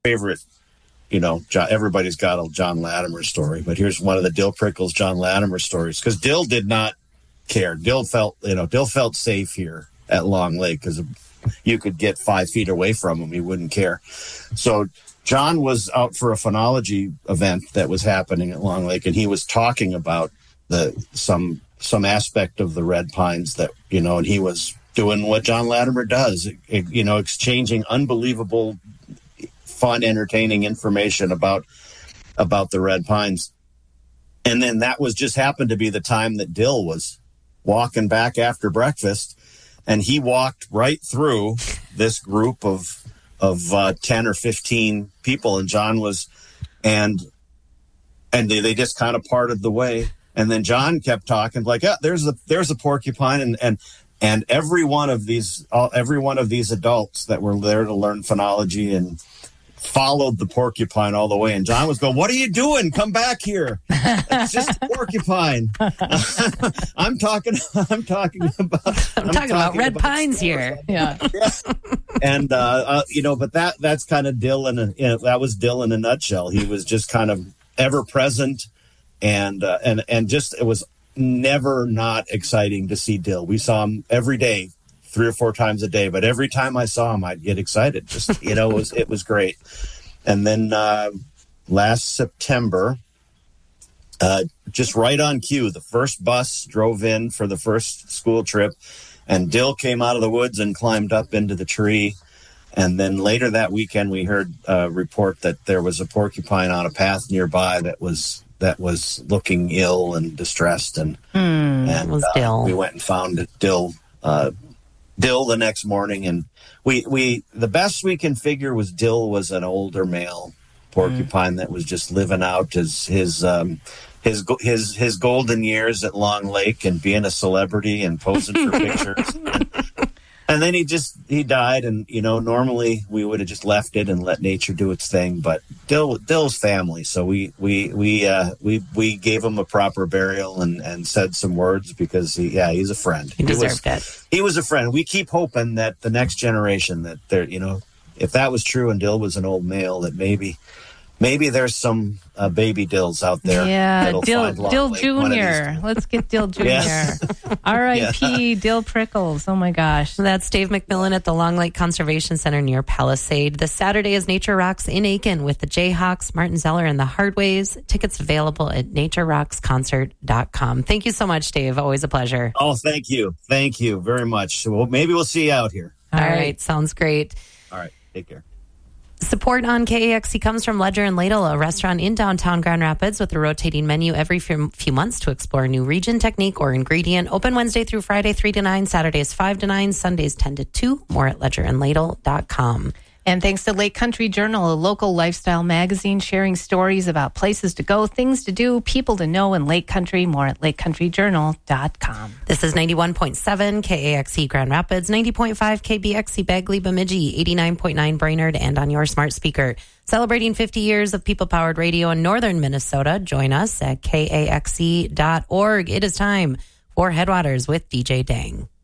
favorite, everybody's got a John Latimer story, but here's one of the Dill Prickles John Latimer stories, because Dill did not care. Dill felt safe here at Long Lake because you could get 5 feet away from him. He wouldn't care. So John was out for a phonology event that was happening at Long Lake, and he was talking about some aspect of the red pines that, and he was doing what John Latimer does, exchanging unbelievable, fun, entertaining information about the red pines. And then that was just happened to be the time that Dill was walking back after breakfast, and he walked right through this group of 10 or 15 people, and John was, and they just kind of parted the way. And then John kept talking like, there's a porcupine, and every one of these adults that were there to learn phonology and followed the porcupine all the way. And John was going, "What are you doing? Come back here. It's just a porcupine." I'm talking about red pines here. Yeah. And, but that's kind of Dill that was Dill in a nutshell. He was just kind of ever present, and just, it was never not exciting to see Dill. We saw him every day, 3 or 4 times a day, but every time I saw him, I'd get excited. Just, it was great. And then last September, just right on cue, the first bus drove in for the first school trip, and Dill came out of the woods and climbed up into the tree. And then later that weekend, we heard a report that there was a porcupine on a path nearby that was looking ill and distressed. And it was Dill. We went and found Dill the next morning, and we the best we can figure was Dill was an older male porcupine that was just living out his golden years at Long Lake and being a celebrity and posing for pictures. And then he died, and normally we would have just left it and let nature do its thing. But Dill's family, so we gave him a proper burial and said some words, because he's a friend. He deserved it. He was a friend. We keep hoping that the next generation, that they're, if that was true and Dill was an old male, that maybe there's some baby Dills out there. Yeah, Dill Jr. Let's get Dill Jr. Yeah. R.I.P. Dill Prickles. Oh, my gosh. That's Dave McMillan at the Long Lake Conservation Center near Palisade. This Saturday is Nature Rocks in Aiken with the Jayhawks, Martin Zeller, and the Hardways. Tickets available at naturerocksconcert.com. Thank you so much, Dave. Always a pleasure. Oh, thank you. Thank you very much. So maybe we'll see you out here. All right. Sounds great. All right. Take care. Support on KAXC comes from Ledger and Ladle, a restaurant in downtown Grand Rapids with a rotating menu every few months to explore a new region, technique, or ingredient. Open Wednesday through Friday, 3 to 9, Saturdays 5 to 9, Sundays 10 to 2. More at ledgerandladle.com. And thanks to Lake Country Journal, a local lifestyle magazine sharing stories about places to go, things to do, people to know in Lake Country. More at lakecountryjournal.com. This is 91.7 KAXC Grand Rapids, 90.5 KBXC Bagley Bemidji, 89.9 Brainerd, and on your smart speaker. Celebrating 50 years of people-powered radio in northern Minnesota. Join us at KAXC.org. It is time for Headwaters with DJ Dang.